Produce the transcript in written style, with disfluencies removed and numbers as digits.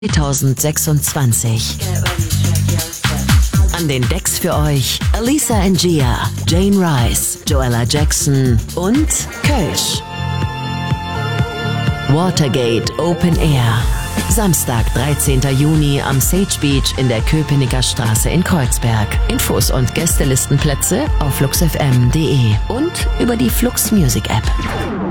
2026. An den Decks für euch Alisa and Gia, Jane Rice, Joella Jackson und Kölsch. Watergate Open Air. Samstag, 13. Juni am Sage Beach in der Köpenicker Straße in Kreuzberg. Infos und Gästelistenplätze auf fluxfm.de und über die Flux Music App.